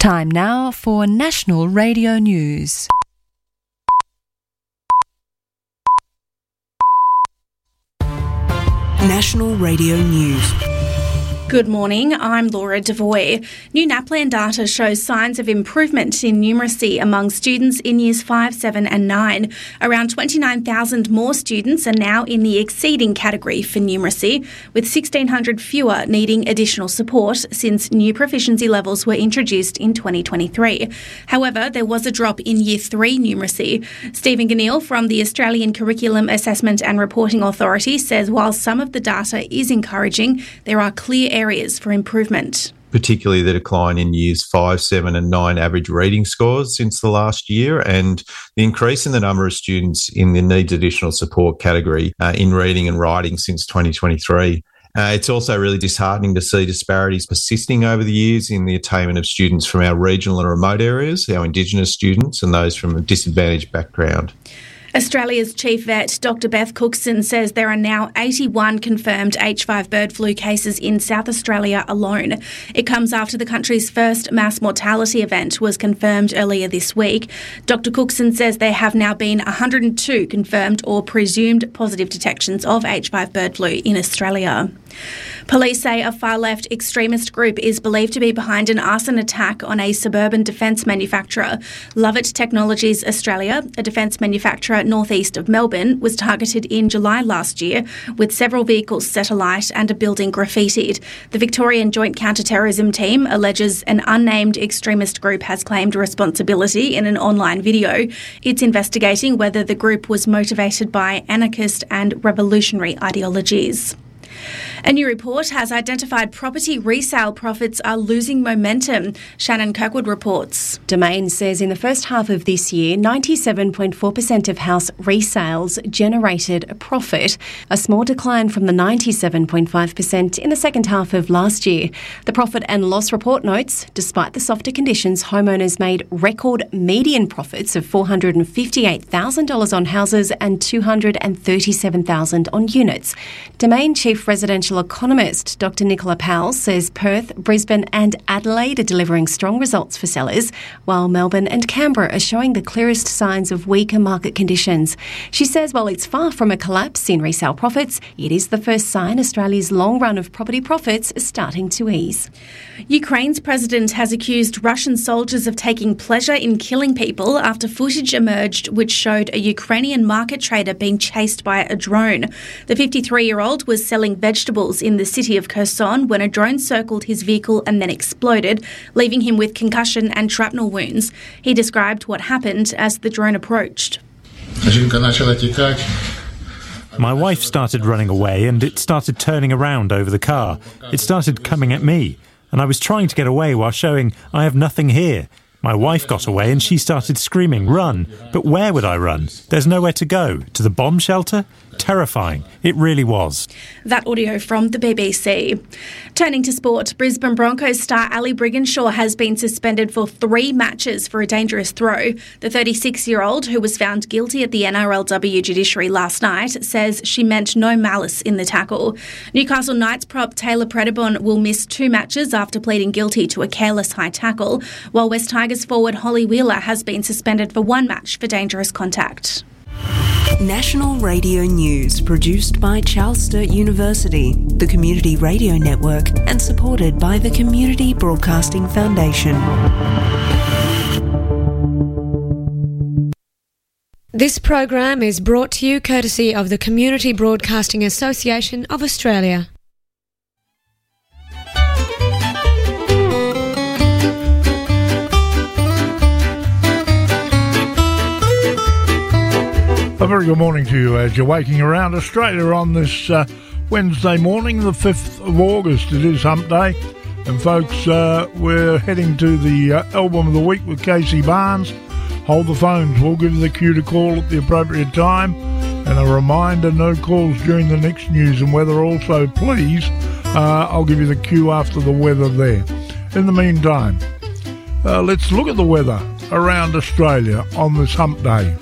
Time now for National Radio News. National Radio News. Good morning, I'm Laura Devoy. New NAPLAN data shows signs of improvement in numeracy among students in Years 5, 7 and 9. Around 29,000 more students are now in the exceeding category for numeracy, with 1,600 fewer needing additional support since new proficiency levels were introduced in 2023. However, there was a drop in Year 3 numeracy. Stephen Ganneil from the Australian Curriculum Assessment and Reporting Authority says while some of the data is encouraging, there are clear areas for improvement. Particularly the decline in Years 5, 7 and 9 average reading scores since the last year, and the increase in the number of students in the needs additional support category in reading and writing since 2023. It's also really disheartening to see disparities persisting over the years in the attainment of students from our regional and remote areas, our Indigenous students and those from a disadvantaged background. Australia's chief vet, Dr Beth Cookson, says there are now 81 confirmed H5 bird flu cases in South Australia alone. It comes after the country's first mass mortality event was confirmed earlier this week. Dr Cookson says there have now been 102 confirmed or presumed positive detections of H5 bird flu in Australia. Police say a far-left extremist group is believed to be behind an arson attack on a suburban defence manufacturer. Lovett Technologies Australia, a defence manufacturer northeast of Melbourne, was targeted in July last year, with several vehicles set alight and a building graffitied. The Victorian Joint Counter-Terrorism Team alleges an unnamed extremist group has claimed responsibility in an online video. It's investigating whether the group was motivated by anarchist and revolutionary ideologies. A new report has identified property resale profits are losing momentum. Shannon Kirkwood reports. Domain says in the first half of this year, 97.4% of house resales generated a profit, a small decline from the 97.5% in the second half of last year. The profit and loss report notes, despite the softer conditions, homeowners made record median profits of $458,000 on houses and $237,000 on units. Domain Chief Residential Economist Dr Nicola Powell says Perth, Brisbane and Adelaide are delivering strong results for sellers, while Melbourne and Canberra are showing the clearest signs of weaker market conditions. She says while it's far from a collapse in resale profits, it is the first sign Australia's long run of property profits is starting to ease. Ukraine's president has accused Russian soldiers of taking pleasure in killing people after footage emerged which showed a Ukrainian market trader being chased by a drone. The 53-year-old was selling vegetables in the city of Kherson when a drone circled his vehicle and then exploded, leaving him with concussion and shrapnel wounds. He described what happened as the drone approached. My wife started running away and it started turning around over the car. It started coming at me and I was trying to get away while showing I have nothing here. My wife got away and she started screaming, "Run!" But where would I run? There's nowhere to go. To the bomb shelter? Terrifying. It really was. That audio from the BBC. Turning to sport, Brisbane Broncos star Ali Brigginshaw has been suspended for 3 matches for a dangerous throw. The 36-year-old, who was found guilty at the NRLW judiciary last night, says she meant no malice in the tackle. Newcastle Knights prop Taylor Predibon will miss 2 matches after pleading guilty to a careless high tackle, while West Tigers forward Holly Wheeler has been suspended for 1 match for dangerous contact. National Radio News, produced by Charles Sturt University, the Community Radio Network, and supported by the Community Broadcasting Foundation. This program is brought to you courtesy of the Community Broadcasting Association of Australia. A very good morning to you as you're waking around Australia on this Wednesday morning, the 5th of August. It is Hump Day. And folks, we're heading to the Album of the Week with Casey Barnes. Hold the phones. We'll give you the cue to call at the appropriate time. And a reminder, no calls during the next news and weather. Also, please, I'll give you the cue after the weather there. In the meantime, let's look at the weather around Australia on this Hump Day.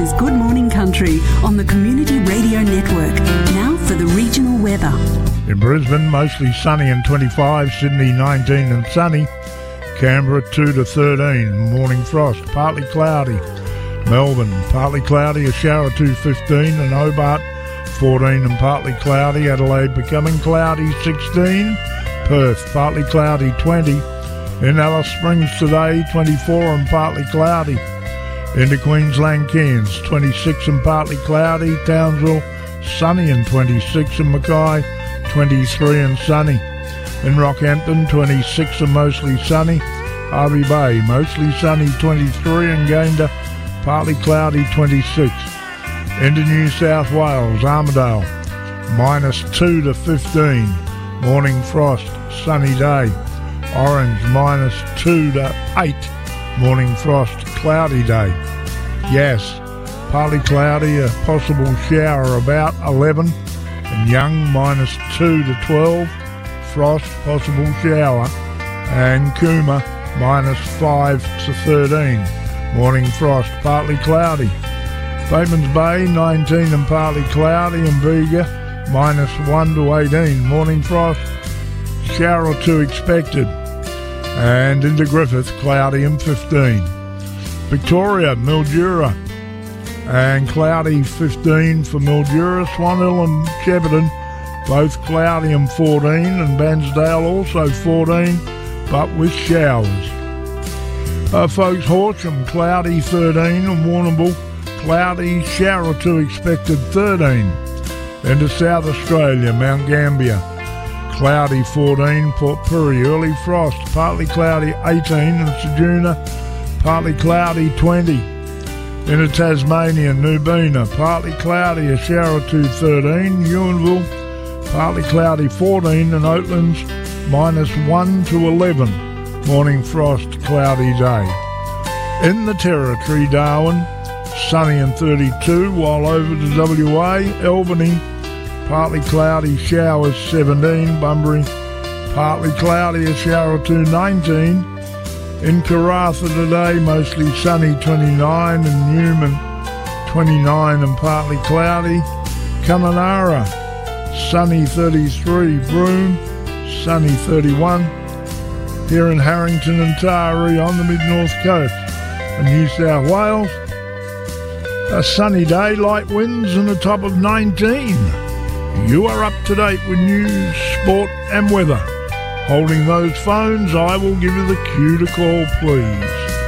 is Good Morning Country on the Community Radio Network. Now for the regional weather. In Brisbane, mostly sunny and 25. Sydney, 19 and sunny. Canberra, 2 to 13. Morning frost, partly cloudy. Melbourne, partly cloudy, a shower 2:15. And Hobart, 14 and partly cloudy. Adelaide, becoming cloudy, 16. Perth, partly cloudy, 20. In Alice Springs today, 24 and partly cloudy. Into Queensland, Cairns, 26 and partly cloudy. Townsville, sunny and 26. And Mackay, 23 and sunny. In Rockhampton, 26 and mostly sunny. Hervey Bay, mostly sunny, 23. And Gayndah, partly cloudy, 26. Into New South Wales, Armidale, -2 to 15. Morning frost, sunny day. Orange, -2 to 8. Morning frost, cloudy day. Yes, partly cloudy, a possible shower about 11. And Young, -2 to 12. Frost, possible shower. And Cooma, -5 to 13. Morning frost, partly cloudy. Batemans Bay, 19 and partly cloudy. And Bega, -1 to 18. Morning frost, shower or two expected. And into Griffith, cloudy and 15. Victoria, Mildura, and cloudy 15 for Mildura. Swan Hill and Shepparton, both cloudy and 14. And Bansdale also 14, but with showers. Folks, Horsham, cloudy 13. And Warrnambool, cloudy, shower or two expected 13. Into South Australia, Mount Gambier, cloudy 14. Port Pirie, early frost, partly cloudy 18. And Ceduna, partly cloudy 20. Into Tasmania, Nubina, partly cloudy, a shower or two 13. Ewanville, partly cloudy 14. And Oatlands, -1 to 11. Morning frost, cloudy day. In the Territory, Darwin, sunny and 32. While over to WA, Albany, partly cloudy, showers 17. Bunbury, partly cloudy, a shower or two 19. In Karratha today, mostly sunny 29. And Newman, 29 and partly cloudy. Kununurra, sunny 33. Broome, sunny 31. Here in Harrington and Taree on the mid-north coast. And New South Wales, a sunny day, light winds and a top of 19. You are up to date with news, sport and weather. Holding those phones, I will give you the cue to call, please.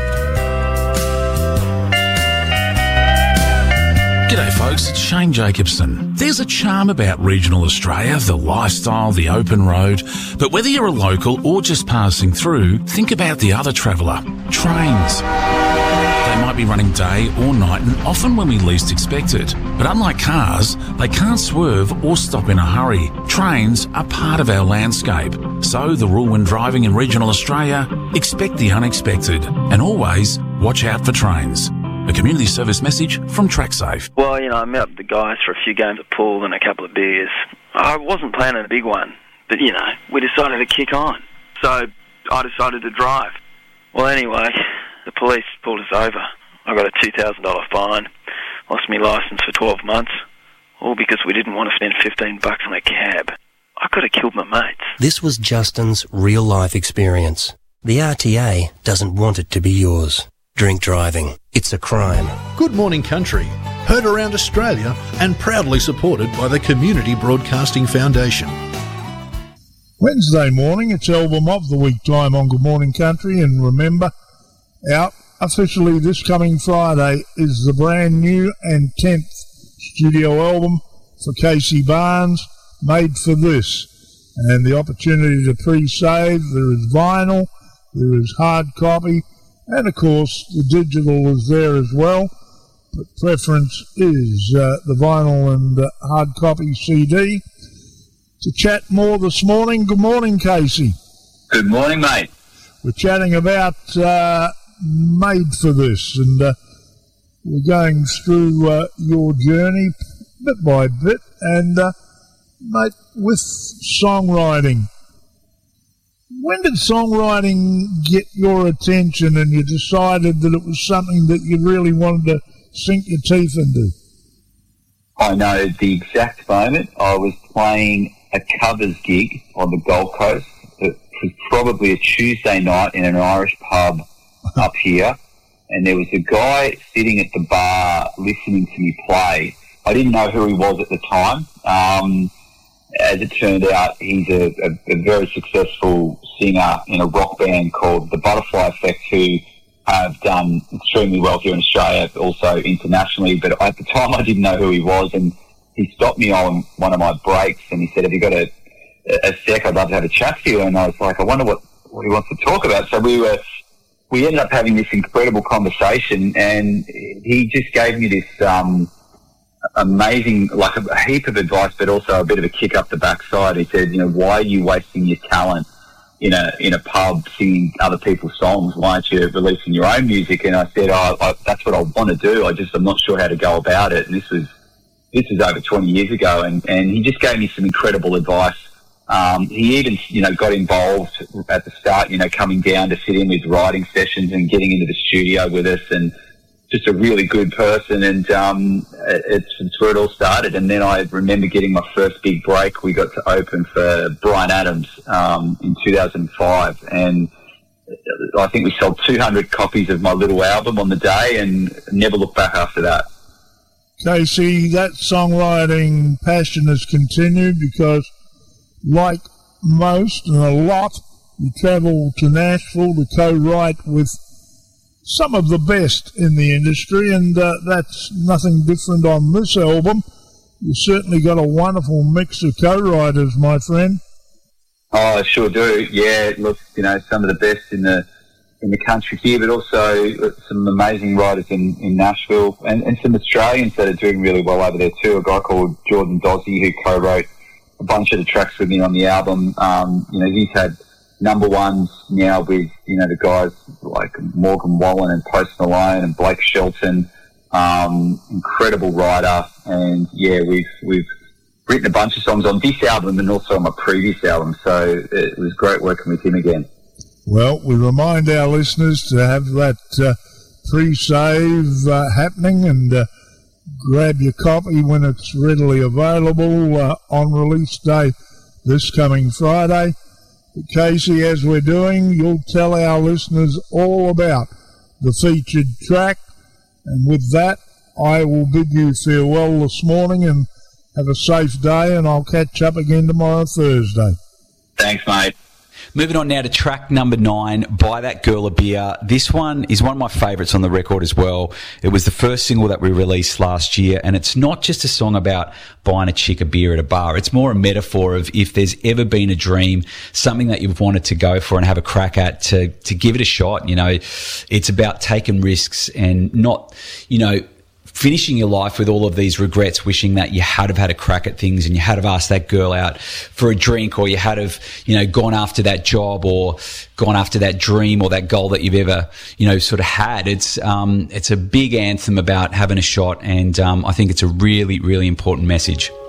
G'day folks, it's Shane Jacobson. There's a charm about regional Australia, the lifestyle, the open road. But whether you're a local or just passing through, think about the other traveller, trains. They might be running day or night and often when we least expect it. But unlike cars, they can't swerve or stop in a hurry. Trains are part of our landscape. So the rule when driving in regional Australia, expect the unexpected and always watch out for trains. A community service message from TrackSafe. Well, I met up with the guys for a few games of pool and a couple of beers. I wasn't planning a big one, but, we decided to kick on. So I decided to drive. Well, anyway, the police pulled us over. I got a $2,000 fine, lost my licence for 12 months, all because we didn't want to spend $15 on a cab. I could have killed my mates. This was Justin's real-life experience. The RTA doesn't want it to be yours. Drink driving. It's a crime. Good Morning Country, heard around Australia and proudly supported by the Community Broadcasting Foundation. Wednesday morning, it's Album of the Week time on Good Morning Country. And remember, out officially this coming Friday is the brand new and 10th studio album for Casey Barnes, Made for This. And the opportunity to pre-save, there is vinyl, there is hard copy, and of course the digital is there as well. But preference is the vinyl and hard copy CD. To chat more this morning, good morning, Casey. Good morning, mate. We're chatting about Made for This, and we're going through your journey bit by bit, and mate, with songwriting. When did songwriting get your attention and you decided that it was something that you really wanted to sink your teeth into? I know the exact moment. I was playing a covers gig on the Gold Coast. It was probably a Tuesday night in an Irish pub up here, and there was a guy sitting at the bar listening to me play. I didn't know who he was at the time. As it turned out, he's a very successful singer in a rock band called The Butterfly Effect, who have done extremely well here in Australia, also internationally. But at the time, I didn't know who he was, and he stopped me on one of my breaks, and he said, "Have you got a sec? I'd love to have a chat to you." And I was like, I wonder what he wants to talk about. So we ended up having this incredible conversation, and he just gave me this amazing, like a heap of advice, but also a bit of a kick up the backside. He said, why are you wasting your talent in a pub singing other people's songs? Why aren't you releasing your own music? And I said, that's what I want to do. I'm not sure how to go about it. And this was over 20 years ago, and he just gave me some incredible advice. He even, got involved at the start, coming down to sit in with writing sessions and getting into the studio with us, and just a really good person. And it's where it all started. And then I remember getting my first big break. We got to open for Bryan Adams in 2005, and I think we sold 200 copies of my little album on the day, and never looked back after that. Casey, that songwriting passion has continued because, like most and a lot, you travel to Nashville to co-write with some of the best in the industry, and that's nothing different on this album. You certainly got a wonderful mix of co-writers, my friend. Oh, I sure do. Yeah, look, some of the best in the country here, but also some amazing writers in Nashville, and some Australians that are doing really well over there too. A guy called Jordan Dossie, who co-wrote a bunch of the tracks with me on the album. He's had number ones now with, the guys like Morgan Wallen and Post Malone and Blake Shelton. Incredible writer. And yeah, we've written a bunch of songs on this album and also on my previous album. So it was great working with him again. Well, we remind our listeners to have that pre-save happening, and grab your copy when it's readily available on release day this coming Friday. But Casey, as we're doing, you'll tell our listeners all about the featured track. And with that, I will bid you farewell this morning and have a safe day, and I'll catch up again tomorrow, Thursday. Thanks, mate. Moving on now to track number 9, Buy That Girl a Beer. This one is one of my favourites on the record as well. It was the first single that we released last year, and it's not just a song about buying a chick a beer at a bar. It's more a metaphor of if there's ever been a dream, something that you've wanted to go for and have a crack at, to give it a shot. It's about taking risks and not, finishing your life with all of these regrets, wishing that you had have had a crack at things and you had have asked that girl out for a drink, or you had have, gone after that job or gone after that dream or that goal that you've ever, sort of had. It's a big anthem about having a shot, and I think it's a really, really important message.